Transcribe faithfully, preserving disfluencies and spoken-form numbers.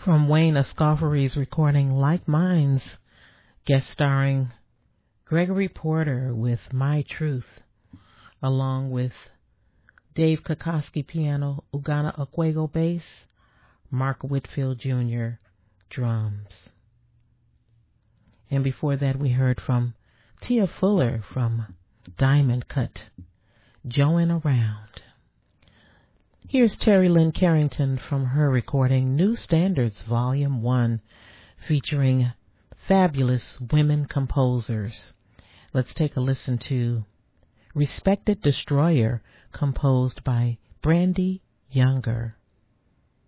From Wayne Escoffery's recording Like Minds, guest starring Gregory Porter with My Truth, along with Dave Kokoski piano, Ugana Okwego bass, Mark Whitfield Junior drums. And before that we heard from Tia Fuller from Diamond Cut, Join Around. Here's Terry Lynn Carrington from her recording New Standards Volume one, featuring fabulous women composers. Let's take a listen to Respected Destroyer, composed by Brandy Younger.